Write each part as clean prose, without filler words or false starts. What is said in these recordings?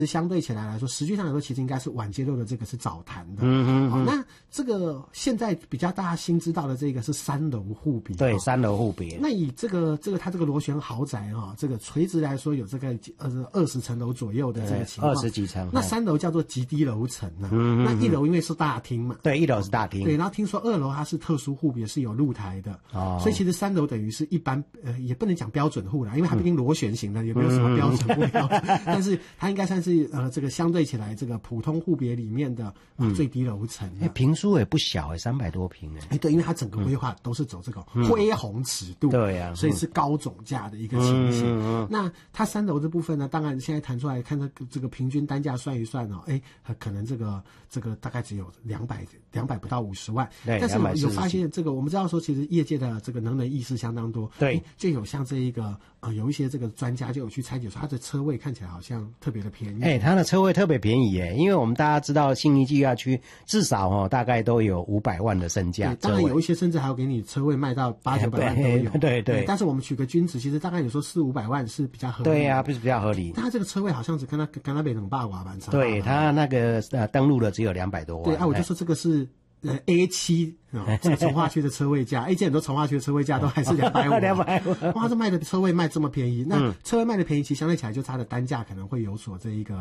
相对起来说，实际上来说，其实应该是晚接入的这个是早谈的。那这个现在比较大家新知道的这个是3楼户别。 对，3楼户别。 那以它这个螺旋豪宅这个垂直来说有这个20层楼左右的这个情况 ，20几层。 那3楼叫做极低楼层啊。那1楼因为是大厅嘛。 对，1楼是大厅。 对，然后听说2楼它是特殊户别，是有露台的。所以其实3楼等于是一般也不能讲标准户啦，因为它毕竟螺旋形的，也没有什么标准户标准。但是它应该算是这个相对起来这个普通户别里面的最低楼层。 坪数也不小300多坪对，因为它整个规划都是走这个恢宏尺度。 对啊， 所以是高总价的一个情形。那它3楼这部分呢，当然现在谈出来看这个平均单价算一算可能这个大概只有200不到50万。但是有发现这个，我们知道说其实业界的这个能人异士相当多。 对， 就有像这一个有一些这个专家就有去拆解说，它的车位看起来好像特别的便宜。 它的车位特别便宜因为我们大家知道信义计划区至少大概都有500万的身价。 当然有一些甚至还有给你车位卖到800-900万都有。 对。 但是我们取个均值，其实大概有时候400-500万是比较合理的。 对啊，不是比较合理。 但它这个车位好像只跟它北等八瓦吧。 对，它那个登录的只有200多万。 对我就说这个是A7这个从化区的车位价，A7很多从化区的车位价都还是250万。哇，这卖的车位卖这么便宜，那车位卖的便宜，其实相对起来就它的单价可能会有所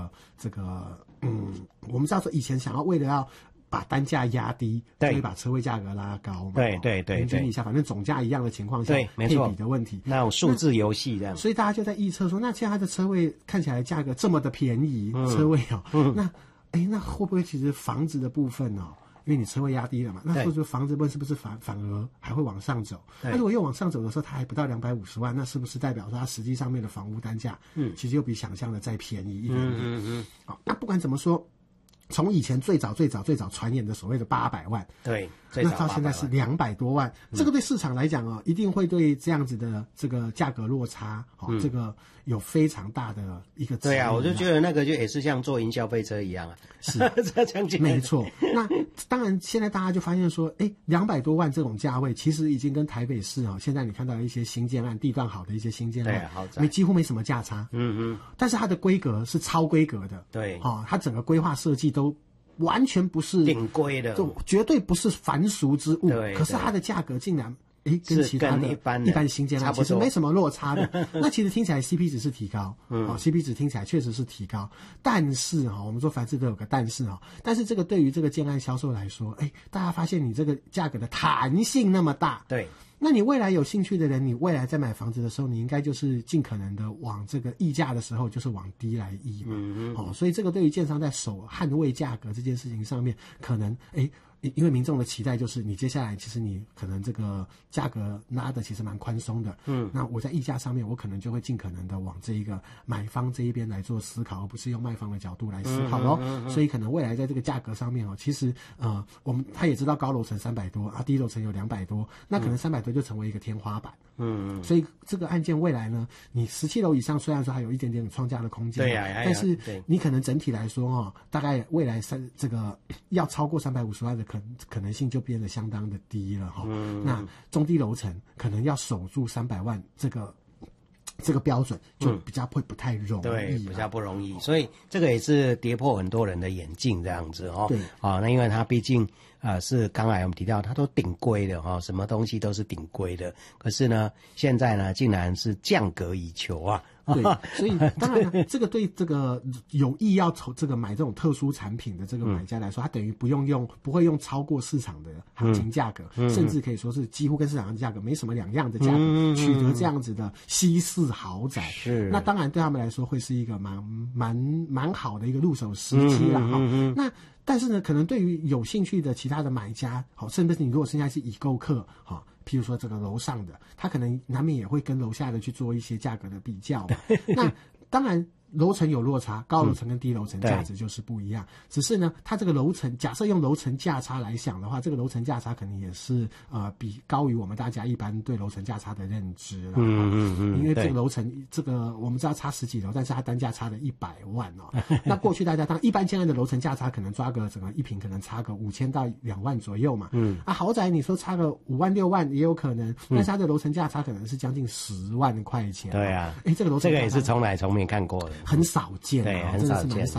我们知道说以前想要为了要把单价压低，所以把车位价格拉高嘛。 对， 平均一下，反正总价一样的情况下，配比的问题， 那种数字游戏这样。 所以大家就在预测说，那现在它的车位看起来价格这么的便宜，车位那会不会其实房子的部分因为你车位压低了嘛，那或者房子是不是反而还会往上走？那如果又往上走的时候，它还不到250万，那是不是代表说它实际上面的房屋单价，其实又比想象的再便宜一点点？那不管怎么说，从以前最早传言的所谓的800万， 对， 那到现在是200多万，这个对市场来讲一定会对这样子的这个价格落差，这个有非常大的一个对啊，我就觉得那个就也是像坐营消费车一样是这样讲没错。那当然，现在大家就发现说，200多万这种价位，其实已经跟台北市现在你看到一些新建案地段好的一些新建案，几乎没什么价差。但是它的规格是超规格的， 对， 它整个规划设计都完全不是顶规的， 就绝对不是凡俗之物。 对， 可是它的价格竟然跟其他的一般新建案其实没什么落差的。那其实听起来 CP 值是提高，CP 值听起来确实是提高。但是我们说凡事都有个但是但是这个对于这个建案销售来说，大家发现你这个价格的弹性那么大， 对。 那你未来有兴趣的人，你未来在买房子的时候，你应该就是尽可能的往这个议价的时候，就是往低来议嘛。所以这个对于建商在守捍卫价格这件事情上面，可能因为民众的期待就是你接下来其实你可能这个价格拉的其实蛮宽松的，那我在议价上面我可能就会尽可能的往这一个买方这一边来做思考，而不是用卖方的角度来思考咯。所以可能未来在这个价格上面其实他也知道高楼层300多低楼层有200多，那可能300多就成为一个天花板。所以这个案件未来呢，你17楼以上虽然说还有一点点创价的空间，但是你可能整体来说大概未来这个要超过350万的可能性就变得相当的低了那中低楼层可能要守住300万这个标准就比较会不太容易， 对，比较不容易，所以这个也是跌破很多人的眼镜这样子对那因为它毕竟是刚才我们提到它都顶规的什么东西都是顶规的，可是呢现在呢竟然是降格以求对，所以当然这个对这个有意要这个买这种特殊产品的这个买家来说，他等于不会用超过市场的行情价格，甚至可以说是几乎跟市场的价格没什么两样的价格，取得这样子的西式豪宅。 是， 那当然对他们来说会是一个蛮好的一个入手时机啦那但是呢，可能对于有兴趣的其他的买家，甚至你如果现在是已购客譬如说这个楼上的，他可能难免也会跟楼下的去做一些价格的比较嘛。那当然楼层有落差，高楼层跟低楼层价值就是不一样。只是呢，它这个楼层，假设用楼层价差来想的话，这个楼层价差可能也是比高于我们大家一般对楼层价差的认知了。因为这个楼层，这个我们知道差10几楼，但是它单价差了100万那过去大家当一般现在的楼层价差可能抓个整个一坪可能差个5000到2万左右嘛。豪宅你说差个5万6万也有可能，但是它的楼层价差可能是将近10万块钱。 对啊， 这个楼层这个也是从来从没看过的。 很少见， 对，很少见。 真的是蛮少